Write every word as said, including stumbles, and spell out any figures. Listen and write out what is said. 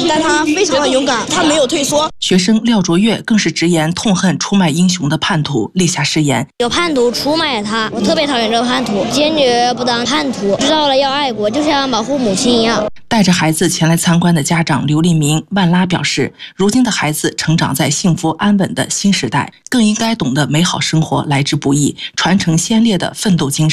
人，但他非常的勇敢，他没有退缩。 学生廖卓越更是直言痛恨出卖英雄的叛徒，立下誓言： 有叛徒出卖他，我特别讨厌这个叛徒，坚决不当叛徒。知道了要爱国，就像保护母亲一样。 带着孩子前来参观的家长刘立明、万拉表示，如今的孩子成长在幸福安稳的新时代，更应该懂得美好生活来之不易，传承先烈的奋斗精神。